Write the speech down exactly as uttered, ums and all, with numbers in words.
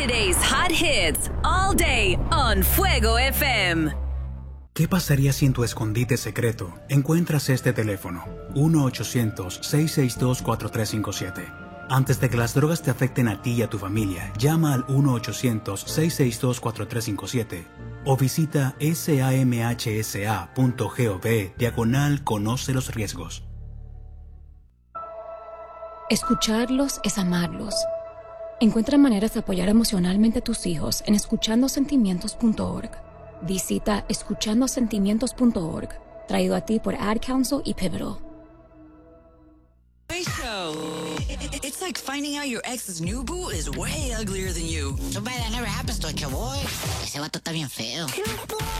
Today's hot hits all day on Fuego F M. ¿Qué pasaría si en tu escondite secreto encuentras este teléfono? uno ochocientos, seiscientos sesenta y dos, cuatro tres cinco siete. Antes de que las drogas te afecten a ti y a tu familia, llama al uno ochocientos, seiscientos sesenta y dos, cuatro tres cinco siete o visita samhsa.gov diagonal conoce los riesgos. Escucharlos es amarlos. Encuentra maneras de apoyar emocionalmente a tus hijos en escuchando sentimientos punto org. Visita escuchando sentimientos punto org, traído a ti por Ad Council y Pivotal. Show. It's like finding out your ex's new boo is way uglier than you. Too bad that never happens to a boy. Ese vato está bien feo.